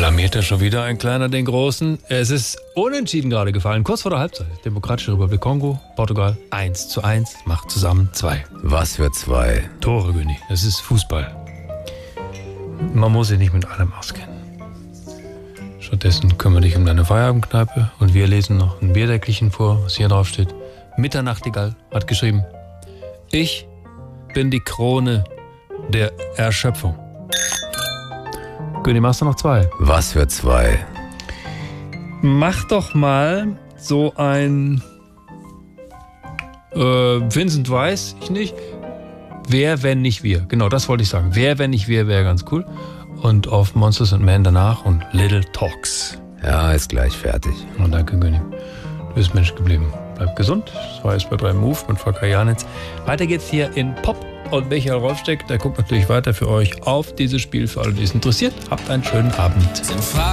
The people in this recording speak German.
blamiert schon wieder ein Kleiner den Großen. Es ist unentschieden gerade gefallen. Kurz vor der Halbzeit. Demokratische Republik Kongo, Portugal 1:1. Macht zusammen 2. Was für 2? Tore, Günni. Es ist Fußball. Man muss sich nicht mit allem auskennen. Stattdessen kümmere dich um deine Feierabendkneipe und wir lesen noch ein Bierdeckelchen vor, was hier drauf steht. Mitternachtigall hat geschrieben: Ich bin die Krone der Erschöpfung. Günni, machst du noch 2? Was für 2? Mach doch mal so ein Vincent Weiss, ich nicht. Wer, wenn nicht wir? Genau, das wollte ich sagen. Wer, wenn nicht wir, wäre ganz cool. Und auf Monsters and Men danach und Little Talks. Ja, ist gleich fertig. Und danke, Günni. Du bist Mensch geblieben. Bleib gesund. Das war jetzt bei 3 Move mit Volker Janitz. Weiter geht's hier in Pop. Und Michael Rolfsteck, der guckt natürlich weiter für euch auf dieses Spiel. Für alle, die es interessiert, habt einen schönen Abend.